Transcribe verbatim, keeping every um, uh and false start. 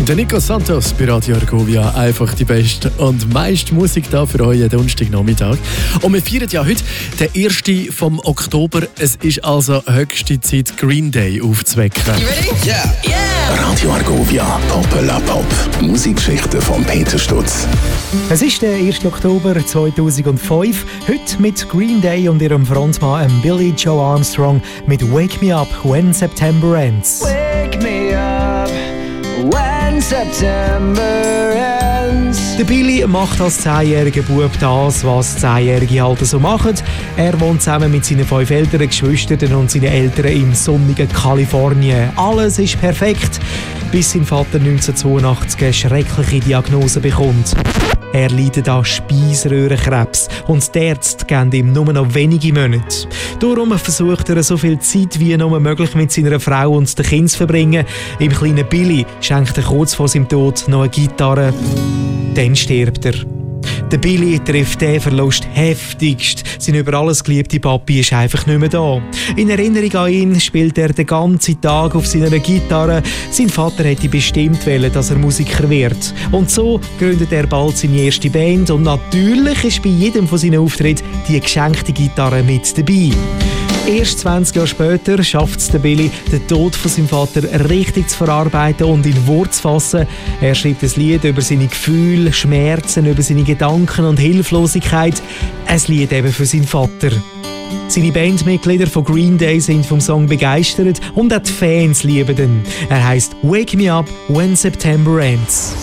Der Nico Santos bei Radio Argovia. Einfach die beste und meiste Musik da für euch jeden Donnerstagnachmittag. Und wir feiern ja heute den ersten vom Oktober. Es ist also höchste Zeit, Green Day aufzuwecken. You ready? Yeah. Yeah. Radio Argovia, Popella Pop. Musikgeschichte von Peter Stutz. Es ist der erste Oktober zweitausendfünf. Heute mit Green Day und ihrem Frontmann Billy Joe Armstrong mit Wake Me Up When September Ends. Wake me up when September ends. Der Billy macht als zehnjähriger Bub das, was Zehnjährige halt so machen. Er wohnt zusammen mit seinen fünf älteren Geschwistern und seinen Eltern im sonnigen Kalifornien. Alles ist perfekt, bis sein Vater neunzehnhundertzweiundachtzig eine schreckliche Diagnose bekommt. Er leidet an Speiseröhrenkrebs und die Ärzte geben ihm nur noch wenige Monate. Darum versucht er so viel Zeit wie nur möglich mit seiner Frau und den Kindern zu verbringen. Im kleinen Billy schenkt er kurz vor seinem Tod noch eine Gitarre. Dann stirbt er. Der Billy trifft den Verlust heftigst. Sein über alles geliebte Papi ist einfach nicht mehr da. In Erinnerung an ihn spielt er den ganzen Tag auf seiner Gitarre. Sein Vater hätte bestimmt wollen, dass er Musiker wird. Und so gründet er bald seine erste Band. Und natürlich ist bei jedem von seinen Auftritten die geschenkte Gitarre mit dabei. Erst zwanzig Jahre später schafft es der Billy, den Tod von seinem Vater richtig zu verarbeiten und in Worte zu fassen. Er schreibt ein Lied über seine Gefühle, Schmerzen, über seine Gedanken und Hilflosigkeit. Ein Lied eben für seinen Vater. Seine Bandmitglieder von Green Day sind vom Song begeistert und auch die Fans lieben ihn. Er heisst «Wake Me Up When September Ends».